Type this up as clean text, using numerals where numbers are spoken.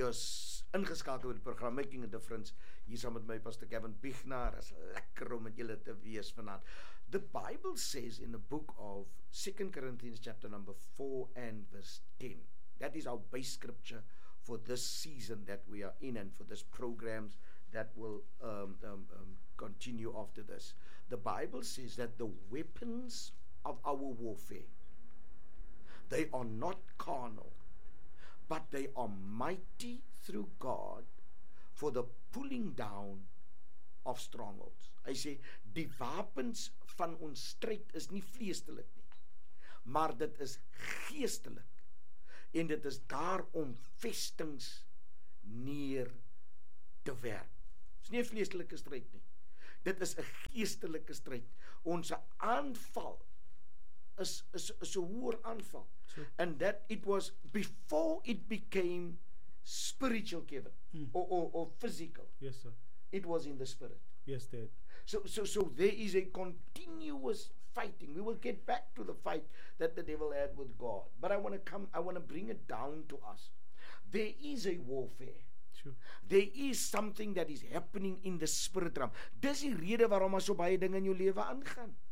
Jy's ingeskakel met die program Making a Difference. Hier saam met my Pastor Kevin Pignar. Is lekker om met julle te wees vanaand. The Bible says in the book of 2 Corinthians chapter number 4 and verse 10. That is our base scripture for this season that we are in and for this programs that will continue after this. The Bible says that the weapons of our warfare, they are not carnal, but they are mighty through God for the pulling down of strongholds. Hy sê, die wapens van ons stryd is nie vleestelik nie, maar dit is geestelik. En dit is daar om vestings neer te werp. Dit is nie 'n vleestelike stryd nie. Dit is 'n geestelike stryd. Ons aanval is 'n hoër aanval. Sure. And that it was before it became spiritual, Kevin, or physical. Yes, sir. It was in the spirit. Yes, Dad. So there is a continuous fighting. We will get back to the fight that the devil had with God. But I want to bring it down to us. There is a warfare. Sure. There is something that is happening in the spirit realm. Dis die rede waarom so baie dinge in jou lewe aangaan.